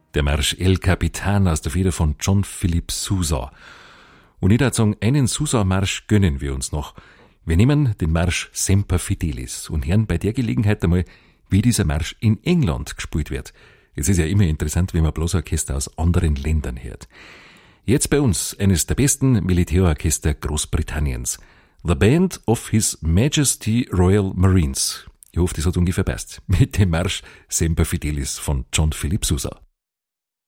Der Marsch El Capitan aus der Feder von John Philip Sousa. Und ich würde sagen, einen Sousa-Marsch gönnen wir uns noch. Wir nehmen den Marsch Semper Fidelis und hören bei der Gelegenheit einmal, wie dieser Marsch in England gespielt wird. Es ist ja immer interessant, wenn man Blasorchester aus anderen Ländern hört. Jetzt bei uns eines der besten Militärorchester Großbritanniens. The Band of His Majesty Royal Marines. Ich hoffe, das hat ungefähr passt. Mit dem Marsch Semper Fidelis von John Philip Sousa.